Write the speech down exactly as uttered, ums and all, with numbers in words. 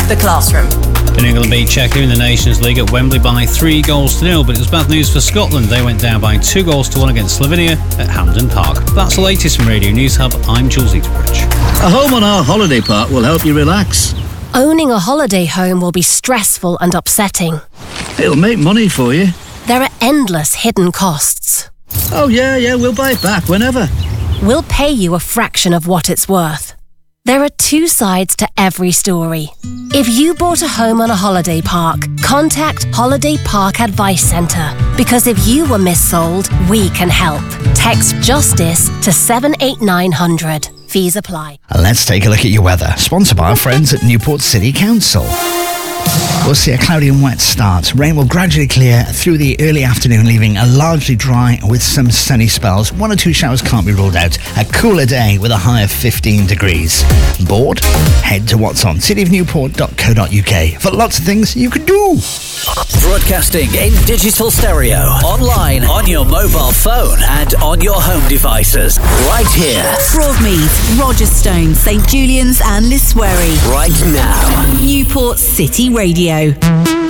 The Classroom. In England beat Czechia in the Nations League at Wembley by three goals to nil, but it was bad news for Scotland. They went down by two goals to one against Slovenia at Hampden Park. That's the latest from Radio News Hub. I'm Jules Eaterbridge. A home on our holiday park will help you relax. Owning a holiday home will be stressful and upsetting. It'll make money for you. There are endless hidden costs. Oh yeah, yeah, we'll buy it back whenever. We'll pay you a fraction of what it's worth. There are two sides to every story. If you bought a home on a holiday park, contact Holiday Park Advice Centre. Because if you were missold, we can help. Text JUSTICE to seven eight nine hundred. Fees apply. Let's take a look at your weather. Sponsored by our friends at Newport City Council. We'll see a cloudy and wet start. Rain will gradually clear through the early afternoon, leaving a largely dry with some sunny spells. One or two showers can't be ruled out. A cooler day with a high of fifteen degrees. Bored? Head to what's on city of newport dot co dot uk for lots of things you can do. Broadcasting in digital stereo, online, on your mobile phone and on your home devices. Right here. Broadmeath, Rogerstone, St Julian's and Liswery. Right now. Newport City Radio.